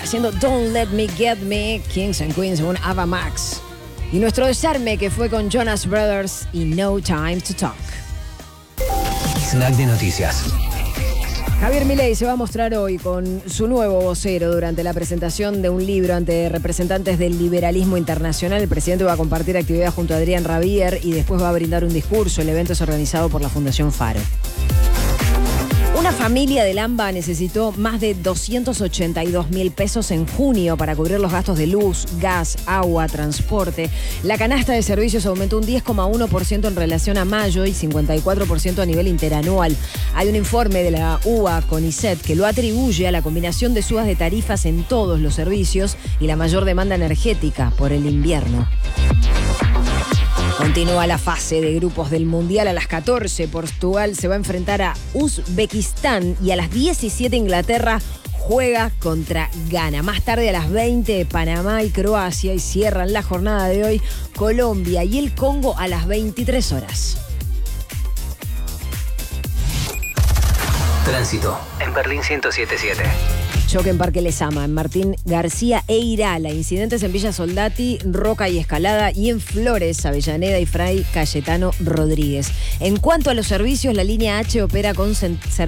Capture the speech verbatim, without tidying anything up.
haciendo Don't Let Me Get Me, Kings and Queens con Ava Max. Y nuestro desarme que fue con Jonas Brothers y No Time to Talk. Snack de noticias. Javier Milei se va a mostrar hoy con su nuevo vocero durante la presentación de un libro ante representantes del liberalismo internacional. El presidente va a compartir actividad junto a Adrián Rabier y después va a brindar un discurso. El evento es organizado por la Fundación Faro. Una familia del AMBA necesitó más de doscientos ochenta y dos mil pesos en junio para cubrir los gastos de luz, gas, agua, transporte. La canasta de servicios aumentó un diez coma uno por ciento en relación a mayo y cincuenta y cuatro por ciento a nivel interanual. Hay un informe de la U A CONICET que lo atribuye a la combinación de subas de tarifas en todos los servicios y la mayor demanda energética por el invierno. Continúa la fase de grupos del Mundial a las catorce. Portugal se va a enfrentar a Uzbekistán y a las diecisiete Inglaterra juega contra Ghana. Más tarde a las veinte Panamá y Croacia y cierran la jornada de hoy Colombia y el Congo a las veintitrés horas. Tránsito en Berlín ciento siete punto siete. Choque en Parque Lezama, en Martín García e Irala. Incidentes en Villa Soldati, Roca y Escalada y en Flores, Avellaneda y Fray Cayetano Rodríguez. En cuanto a los servicios, la línea H opera con servicios